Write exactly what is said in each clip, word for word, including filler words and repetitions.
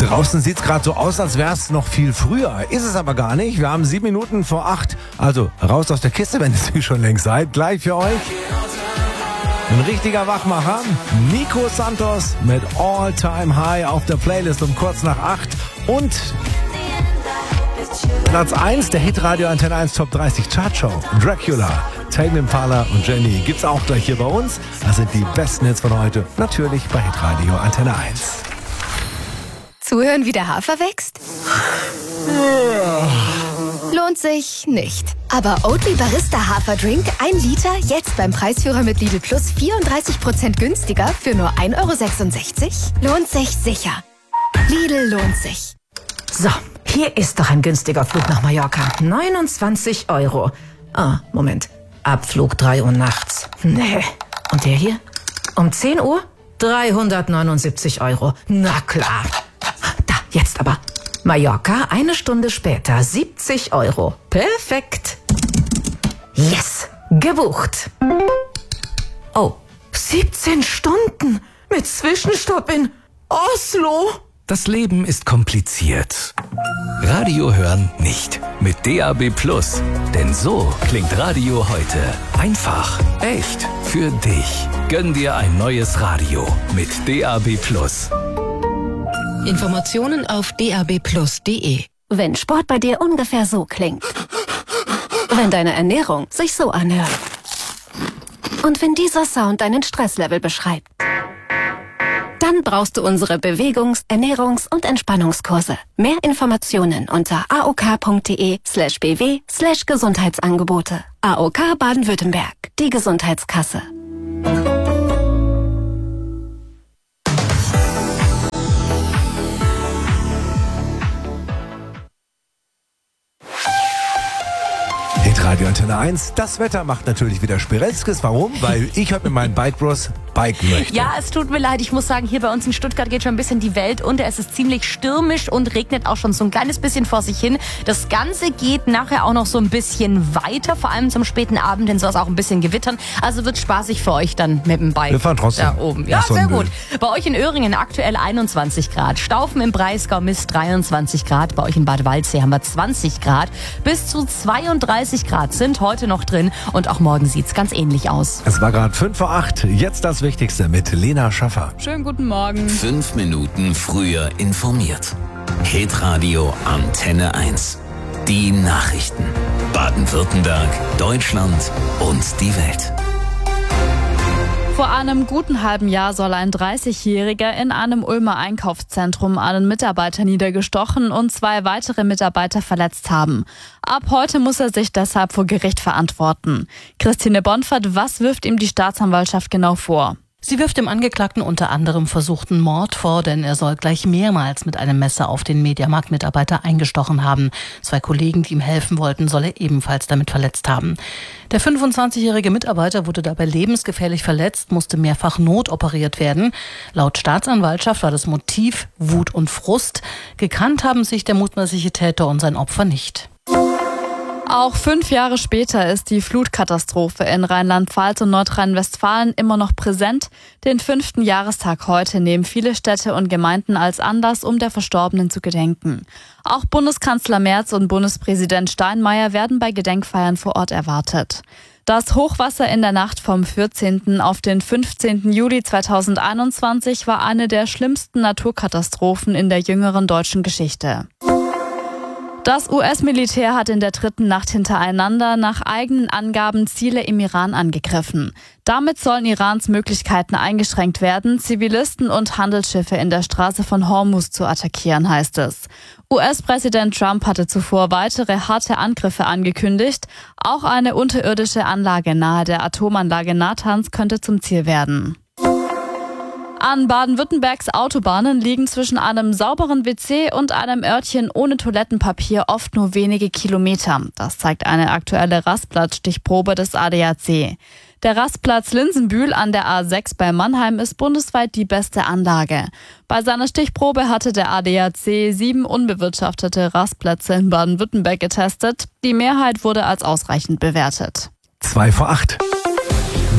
Draußen sieht es gerade so aus, als wäre es noch viel früher. Ist es aber gar nicht. Wir haben sieben Minuten vor acht. Also raus aus der Kiste, wenn es schon längst seid. Gleich für euch ein richtiger Wachmacher. Nico Santos mit All Time High auf der Playlist um kurz nach acht. Und Platz eins der Hitradio Antenne eins Top dreißig Chartshow. Dracula, Tame Impala und Jenny gibt's auch gleich hier bei uns. Das sind die besten Hits von heute. Natürlich bei Hitradio Antenne eins. Zuhören, wie der Hafer wächst? Lohnt sich nicht. Aber Oatly Barista Haferdrink, ein Liter, jetzt beim Preisführer mit Lidl Plus vierunddreißig Prozent günstiger für nur ein Euro sechsundsechzig? Lohnt sich sicher. Lidl lohnt sich. So, hier ist doch ein günstiger Flug nach Mallorca. neunundzwanzig Euro. Ah, Moment. Abflug drei Uhr nachts. Nee. Und der hier? Um zehn Uhr? dreihundertneunundsiebzig Euro. Na klar. Da, jetzt aber. Mallorca, eine Stunde später, siebzig Euro. Perfekt. Yes, gebucht. Oh, siebzehn Stunden mit Zwischenstopp in Oslo. Das Leben ist kompliziert. Radio hören nicht. Mit D A B Plus. Denn so klingt Radio heute. Einfach, echt, für dich. Gönn dir ein neues Radio mit D A B Plus. Informationen auf d a b plus punkt d e. Wenn Sport bei dir ungefähr so klingt. Wenn deine Ernährung sich so anhört. Und wenn dieser Sound deinen Stresslevel beschreibt. Dann brauchst du unsere Bewegungs-, Ernährungs- und Entspannungskurse. Mehr Informationen unter aok.de slash bw slash Gesundheitsangebote. A O K Baden-Württemberg, die Gesundheitskasse. Radio Antenne eins. Das Wetter macht natürlich wieder Spirelskes. Warum? Weil ich heute mit meinem Bike Bros biken möchte. Ja, es tut mir leid. Ich muss sagen, hier bei uns in Stuttgart geht schon ein bisschen die Welt unter. Es ist ziemlich stürmisch und regnet auch schon so ein kleines bisschen vor sich hin. Das Ganze geht nachher auch noch so ein bisschen weiter, vor allem zum späten Abend, denn soll es auch ein bisschen gewittern. Also wird spaßig für euch dann mit dem Bike. Wir fahren trotzdem. Da oben. Ja, sehr gut. Bei euch in Öhringen aktuell einundzwanzig Grad. Staufen im Breisgau misst dreiundzwanzig Grad. Bei euch in Bad Waldsee haben wir zwanzig Grad. Bis zu zweiunddreißig Grad sind heute noch drin und auch morgen sieht's ganz ähnlich aus. Es war gerade fünf vor acht. Jetzt das Wichtigste mit Lena Schaffer. Schönen guten Morgen. Fünf Minuten früher informiert. Hitradio Antenne eins. Die Nachrichten. Baden-Württemberg, Deutschland und die Welt. Vor einem guten halben Jahr soll ein dreißigjähriger in einem Ulmer Einkaufszentrum einen Mitarbeiter niedergestochen und zwei weitere Mitarbeiter verletzt haben. Ab heute muss er sich deshalb vor Gericht verantworten. Christine Bonfert, was wirft ihm die Staatsanwaltschaft genau vor? Sie wirft dem Angeklagten unter anderem versuchten Mord vor, denn er soll gleich mehrmals mit einem Messer auf den Mediamarkt-Mitarbeiter eingestochen haben. Zwei Kollegen, die ihm helfen wollten, soll er ebenfalls damit verletzt haben. Der fünfundzwanzigjährige Mitarbeiter wurde dabei lebensgefährlich verletzt, musste mehrfach notoperiert werden. Laut Staatsanwaltschaft war das Motiv Wut und Frust. Gekannt haben sich der mutmaßliche Täter und sein Opfer nicht. Auch fünf Jahre später ist die Flutkatastrophe in Rheinland-Pfalz und Nordrhein-Westfalen immer noch präsent. Den fünften Jahrestag heute nehmen viele Städte und Gemeinden als Anlass, um der Verstorbenen zu gedenken. Auch Bundeskanzler Merz und Bundespräsident Steinmeier werden bei Gedenkfeiern vor Ort erwartet. Das Hochwasser in der Nacht vom vierzehnten auf den fünfzehnten Juli zweitausendeinundzwanzig war eine der schlimmsten Naturkatastrophen in der jüngeren deutschen Geschichte. Das U S-Militär hat in der dritten Nacht hintereinander nach eigenen Angaben Ziele im Iran angegriffen. Damit sollen Irans Möglichkeiten eingeschränkt werden, Zivilisten und Handelsschiffe in der Straße von Hormuz zu attackieren, heißt es. U S-Präsident Trump hatte zuvor weitere harte Angriffe angekündigt. Auch eine unterirdische Anlage nahe der Atomanlage Natanz könnte zum Ziel werden. An Baden-Württembergs Autobahnen liegen zwischen einem sauberen W C und einem Örtchen ohne Toilettenpapier oft nur wenige Kilometer. Das zeigt eine aktuelle Rastplatzstichprobe des A D A C. Der Rastplatz Linsenbühl an der A sechs bei Mannheim ist bundesweit die beste Anlage. Bei seiner Stichprobe hatte der A D A C sieben unbewirtschaftete Rastplätze in Baden-Württemberg getestet. Die Mehrheit wurde als ausreichend bewertet. Zwei vor acht.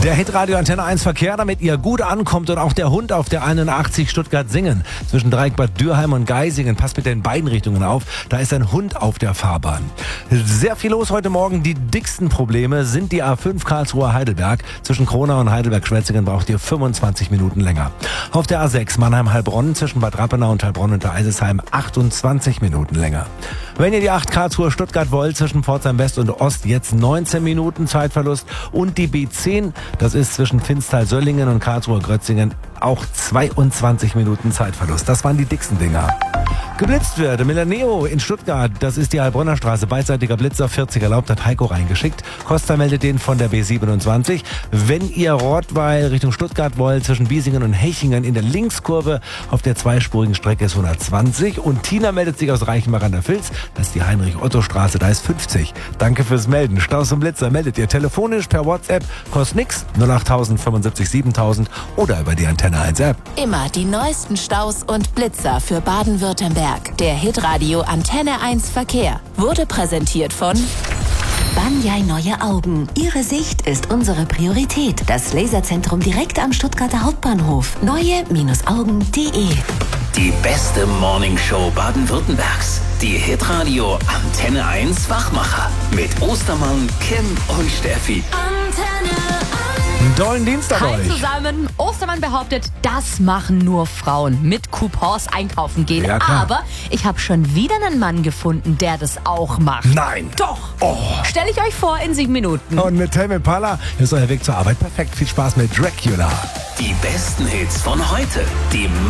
Der Hitradio Antenne eins Verkehr, damit ihr gut ankommt und auch der Hund auf der einundachtzig Stuttgart-Singen. Zwischen Dreieckbad Dürheim und Geisingen. Passt bitte in beiden Richtungen auf. Da ist ein Hund auf der Fahrbahn. Sehr viel los heute Morgen. Die dicksten Probleme sind die A fünf Karlsruhe-Heidelberg. Zwischen Kronau und Heidelberg-Schwetzingen braucht ihr fünfundzwanzig Minuten länger. Auf der A sechs Mannheim-Heilbronn zwischen Bad Rappenau und Heilbronn und der Eisesheim achtundzwanzig Minuten länger. Wenn ihr die acht Karlsruhe-Stuttgart wollt, zwischen Pforzheim West und Ost jetzt neunzehn Minuten Zeitverlust. Und die B zehn, das ist zwischen Finstal-Söllingen und Karlsruhe-Grötzingen, auch zweiundzwanzig Minuten Zeitverlust. Das waren die dicksten Dinger. Geblitzt wird. Milaneo in Stuttgart, das ist die Heilbronner Straße, beidseitiger Blitzer, vierzig erlaubt, hat Heiko reingeschickt. Costa meldet den von der B siebenundzwanzig. Wenn ihr Rottweil Richtung Stuttgart wollt, zwischen Biesingen und Hechingen in der Linkskurve auf der zweispurigen Strecke ist hundertzwanzig. Und Tina meldet sich aus Reichenbach an der Vils, das ist die Heinrich-Otto-Straße, da ist fünfzig. Danke fürs Melden. Staus und Blitzer meldet ihr telefonisch per WhatsApp, kostet nix, null acht null null fünf sieben sieben null null oder über die Antenne eins App. Immer die neuesten Staus und Blitzer für Baden-Württemberg. Der Hitradio Antenne eins Verkehr wurde präsentiert von Banyai Neue Augen. Ihre Sicht ist unsere Priorität. Das Laserzentrum direkt am Stuttgarter Hauptbahnhof. neue Augen punkt de. Die beste Morningshow Baden-Württembergs. Die Hitradio Antenne eins Wachmacher. Mit Ostermann, Kim und Steffi. Antenne Einen tollen Dienstag Hi euch. zusammen. Ostermann behauptet, das machen nur Frauen, mit Coupons einkaufen gehen. Ja, klar. Aber ich habe schon wieder einen Mann gefunden, der das auch macht. Nein. Doch. Oh. Stelle ich euch vor in sieben Minuten. Und mit Tame Impala ist euer Weg zur Arbeit perfekt. Viel Spaß mit Dracula. Die besten Hits von heute. Die